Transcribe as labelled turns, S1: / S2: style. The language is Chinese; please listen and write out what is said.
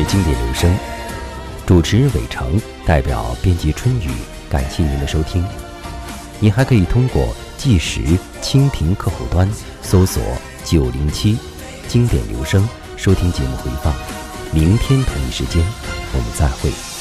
S1: 经典留声，主持人伟成，代表编辑春雨，感谢您的收听。您还可以通过计时蜻蜓客户端搜索907经典留声收听节目回放。明天同一时间我们再会。